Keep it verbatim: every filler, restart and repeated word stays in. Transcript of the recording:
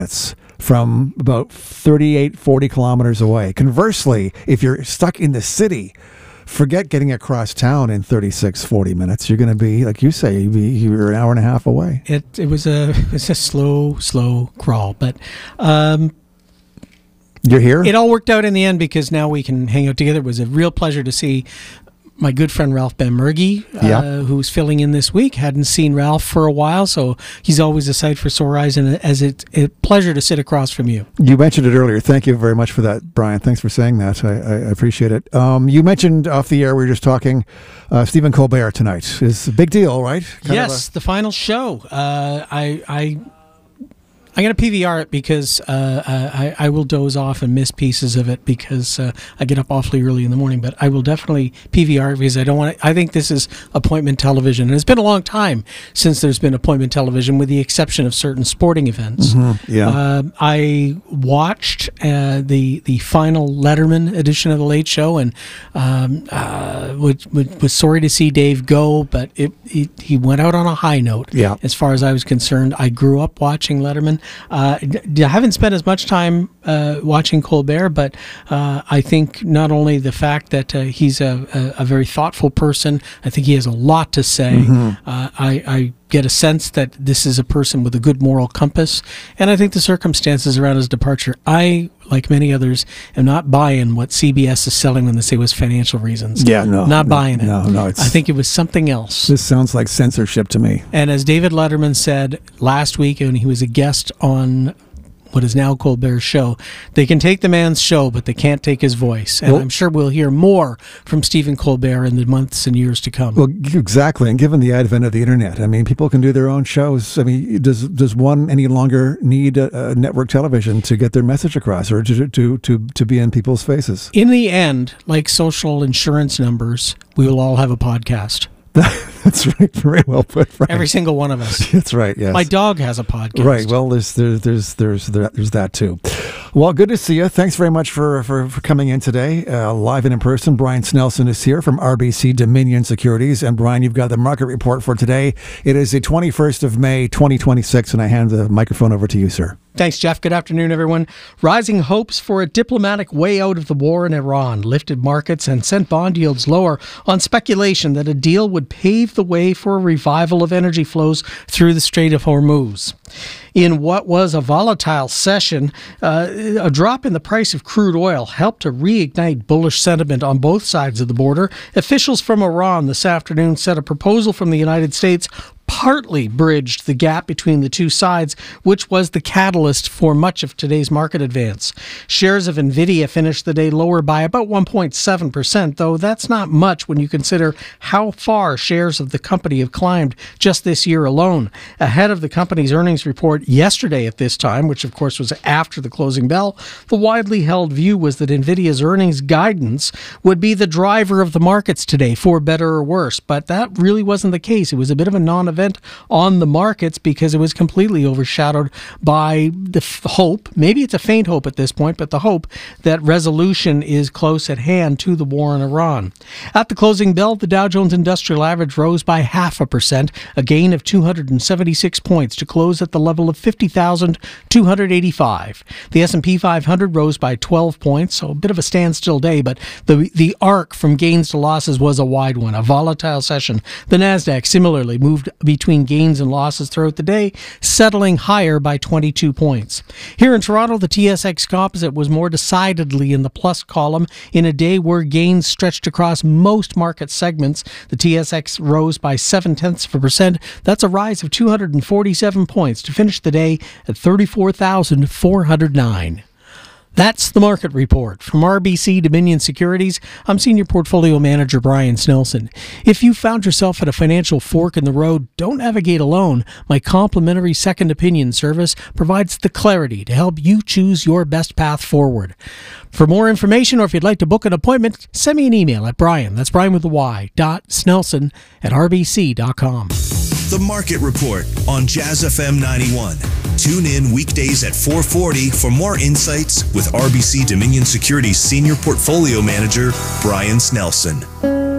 minutes from about thirty-eight, forty kilometers away. Conversely, if you're stuck in the city, forget getting across town in thirty-six, forty minutes. You're going to be, like you say, you'll be, you're an hour and a half away. It it was a it's a slow, slow crawl, but um, you're here? It all worked out in the end because now we can hang out together. It was a real pleasure to see my good friend Ralph Benmergui, yeah. uh, who's filling in this week. Hadn't seen Ralph for a while, so he's always a sight for sore eyes, and as it's a pleasure to sit across from you. You mentioned it earlier. Thank you very much for that, Brian. Thanks for saying that. I, I appreciate it. Um, you mentioned off the air, we were just talking, uh, Stephen Colbert tonight. It's a big deal, right? Kind yes, a- the final show. Uh, I... I I'm going to P V R it because uh, I, I will doze off and miss pieces of it because uh, I get up awfully early in the morning. But I will definitely P V R it because I don't want to. I think this is appointment television, and it's been a long time since there's been appointment television, with the exception of certain sporting events. Mm-hmm. Yeah, uh, I watched uh, the the final Letterman edition of the Late Show, and um, uh, was, was sorry to see Dave go, but it, it he went out on a high note. Yeah, as far as I was concerned, I grew up watching Letterman. Uh, I haven't spent as much time uh, watching Colbert, but uh, I think not only the fact that uh, he's a, a, a very thoughtful person, I think he has a lot to say. Mm-hmm. uh, I, I get a sense that this is a person with a good moral compass, and I think the circumstances around his departure, I, like many others, am not buying what C B S is selling when they say it was financial reasons. Yeah, no. Not no, buying it. No, no. It's, I think it was something else. This sounds like censorship to me. And as David Letterman said last week when he was a guest on what is now Colbert's show, they can take the man's show, but they can't take his voice. And well, I'm sure we'll hear more from Stephen Colbert in the months and years to come. Well, exactly. And given the advent of the internet, I mean, people can do their own shows. I mean, does does one any longer need a, a network television to get their message across, or to, to, to, to be in people's faces? In the end, like social insurance numbers, we will all have a podcast. That's right. Very well put, Frank. Every single one of us. That's right. Yes. My dog has a podcast. Right. Well, there's there's there's there's there's that too. Well, good to see you. Thanks very much for for, for coming in today, uh, live and in person. Brian Snelson is here from R B C Dominion Securities, and Brian, you've got the market report for today. It is the twenty-first of May, twenty twenty-six, and I hand the microphone over to you, sir. Thanks, Jeff. Good afternoon, everyone. Rising hopes for a diplomatic way out of the war in Iran lifted markets and sent bond yields lower on speculation that a deal would pave the way for a revival of energy flows through the Strait of Hormuz. In what was a volatile session, uh, a drop in the price of crude oil helped to reignite bullish sentiment on both sides of the border. Officials from Iran this afternoon said a proposal from the United States partly bridged the gap between the two sides, which was the catalyst for much of today's market advance. Shares of Nvidia finished the day lower by about one point seven percent, though that's not much when you consider how far shares of the company have climbed just this year alone. Ahead of the company's earnings report yesterday at this time, which of course was after the closing bell, the widely held view was that Nvidia's earnings guidance would be the driver of the markets today, for better or worse. But that really wasn't the case. It was a bit of a non-event on the markets because it was completely overshadowed by the f- hope, maybe it's a faint hope at this point, but the hope that resolution is close at hand to the war in Iran. At the closing bell, the Dow Jones Industrial Average rose by half a percent, a gain of two hundred seventy-six points to close at the level of fifty thousand two hundred eighty-five. The S and P five hundred rose by twelve points, so a bit of a standstill day, but the the arc from gains to losses was a wide one, a volatile session. The Nasdaq similarly moved between gains and losses throughout the day, settling higher by twenty-two points. Here in Toronto, the T S X Composite was more decidedly in the plus column in a day where gains stretched across most market segments. The T S X rose by seven tenths of a percent. That's a rise of two hundred forty-seven points to finish the day at thirty-four thousand four hundred nine. That's the market report. From R B C Dominion Securities, I'm Senior Portfolio Manager Brian Snelson. If you found yourself at a financial fork in the road, don't navigate alone. My complimentary second opinion service provides the clarity to help you choose your best path forward. For more information, or if you'd like to book an appointment, send me an email at Brian, that's Brian with a Y, dot Snelson at R B C dot com. The Market Report on Jazz F M ninety-one. Tune in weekdays at four forty for more insights with R B C Dominion Securities Senior Portfolio Manager Brian Snelson.